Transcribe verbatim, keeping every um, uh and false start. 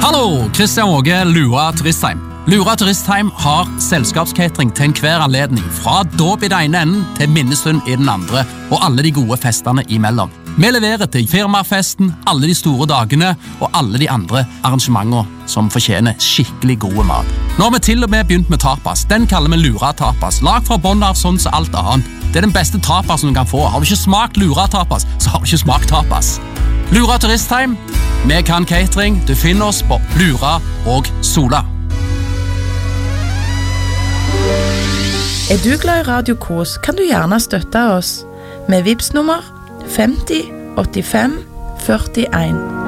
Hallo, Christian Åge, Lura Turistheim. Lura Turistheim har selskapskatering til enhver anledning, fra dåp i den ene enden til minnestund i den andre, og alle de gode festene imellom. Vi leverer til firmafesten, alle de store dagene og alle de andre arrangementene som fortjener skikkelig gode mat. Nå har vi til og med begynt med tapas. Den kaller vi Lura Tapas, lagt fra bånd av sånn som alt annet. Det er den beste tapasen du kan få. Har du ikke smakt Lura Tapas, så har du ikke smakt tapas. Lura Turistheim, vi kan catering. Du finner oss på Lura og Sola. Er du glad i Radio Kos, kan du gjerne støtte oss med Vipps nummer femti åttifem førtien.